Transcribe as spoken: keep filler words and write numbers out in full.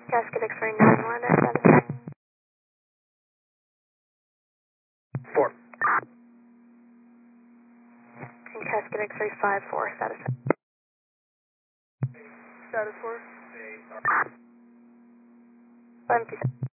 Casket X-ray nine one, that status. Four. And Casket X-ray five four, status. Status four. eleven two seven.